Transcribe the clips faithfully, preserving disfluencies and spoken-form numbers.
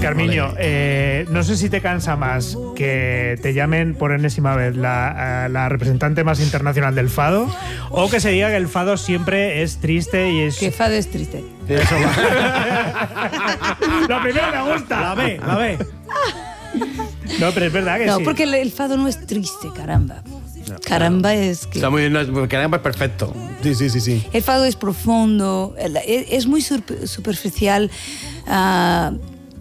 Carmiño, eh, no sé si te cansa más que te llamen por enésima vez la, la representante más internacional del fado o que se diga que el fado siempre es triste y es... Que fado es triste. Eso va. La primera me gusta. La B, la B. No, pero es verdad que no, sí. No, porque el, el fado no es triste, caramba. Caramba es que... Está muy bien, no, caramba es perfecto. Sí, sí, sí, sí. El fado es profundo, es muy superficial uh,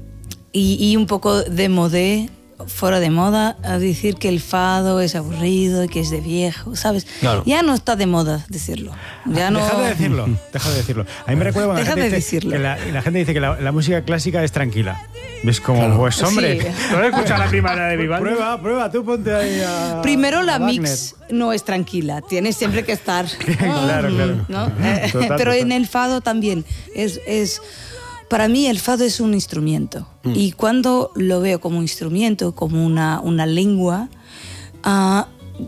y, y un poco de modé, fuera de moda, a decir que el fado es aburrido y que es de viejo, ¿sabes? Claro. Ya no está de moda decirlo. Ya no... Deja de decirlo, deja de decirlo. A mí me recuerda cuando Deja la gente de dice decirlo. que la, la gente dice que la, la música clásica es tranquila. ¿Ves como, Claro. pues hombre? Sí. ¿No has escuchado la primera de Vivaldi? Prueba, prueba, tú ponte ahí a... Primero la a Wagner. mix no es tranquila, tienes siempre que estar. Claro, claro. ¿No? Eh, Total, Pero total. en el fado también es, es para mí el fado es un instrumento mm. y cuando lo veo como instrumento, como una, una lengua, uh,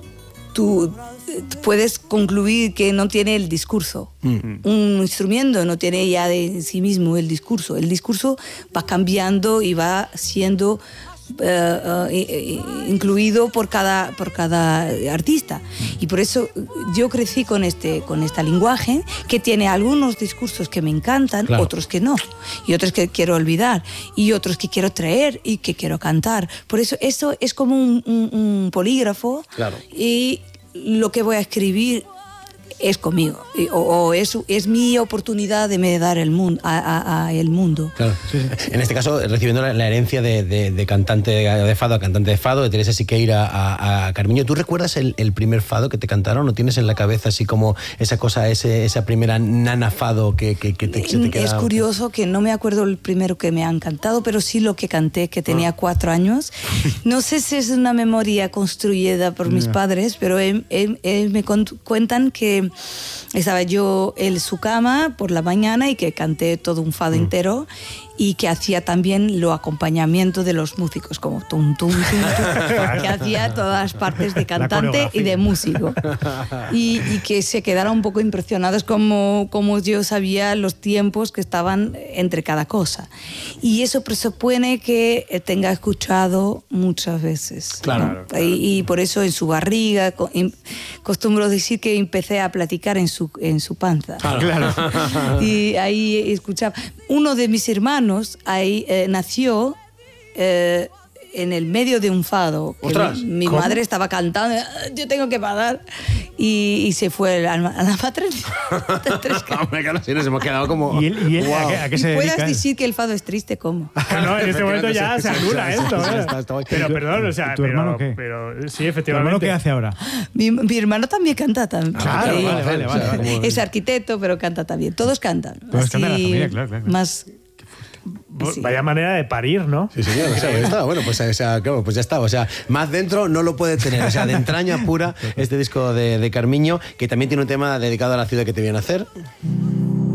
tú puedes concluir que no tiene el discurso. Mm. Un instrumento no tiene ya de sí mismo el discurso. El discurso va cambiando y va siendo Uh, uh, incluido por cada, por cada artista. Y por eso yo crecí con este, con este lenguaje que tiene algunos discursos que me encantan, claro. Otros que no, y otros que quiero olvidar, y otros que quiero traer y que quiero cantar. Por eso esto es como un, un, un polígrafo, claro. Y lo que voy a escribir es conmigo, o, o es, es mi oportunidad de me dar el mundo, a, a, a el mundo. Claro. Sí, sí. En este caso, recibiendo la, la herencia de, de, de cantante de fado a cantante de fado, de Teresa Siqueira a, a Carmiño, ¿tú recuerdas el, el primer fado que te cantaron? ¿O tienes en la cabeza así como esa cosa, ese, esa primera nana fado que, que, que te, se te queda? Es curioso que no me acuerdo el primero que me han cantado, pero sí lo que canté, que tenía ah. cuatro años. No sé si es una memoria construida por mis yeah. padres, pero él, él, él me cuentan que estaba yo en su cama por la mañana y que canté todo un fado mm. entero y que hacía también lo acompañamiento de los músicos, como tum, tum, tum, tum, que hacía todas partes de cantante y de músico. Y, y que se quedaron un poco impresionados como, como yo sabía los tiempos que estaban entre cada cosa. Y eso presupone que tenga escuchado muchas veces. Claro. ¿no? claro. Y, y por eso en su barriga, costumbro decir que empecé a platicar en su, en su panza. Claro. Y ahí escuchaba. Uno de mis hermanos ahí eh, nació eh, en el medio de un fado. Que mi mi madre estaba cantando, yo tengo que parar, y, y se fue a la, a la maternidad. Hombre, claro, sí, nos hemos quedado como... ¿Y él, y él, wow. ¿a qué, a qué se y dedica? Puedas decir que el fado es triste, ¿cómo? No, en este momento ya se anula esto. Sí, sí, ¿eh? está, está, está. Pero perdón, o sea, ¿Tu pero, hermano qué? pero sí, ¿Tu efectivamente. hermano qué hace ahora? Mi, mi hermano también canta. También. Claro, Sí. vale, vale, vale, vale. Es arquitecto, pero canta también. Todos cantan. Todos Así, cantan en la familia, claro, claro. Más... Sí. Vaya manera de parir, ¿no? Sí, señor. O sea, ya está. Bueno, pues, o sea, claro, pues ya está. O sea, más dentro no lo puede tener. O sea, de entraña pura este disco de, de Carmiño, que también tiene un tema dedicado a la ciudad que te viene a hacer.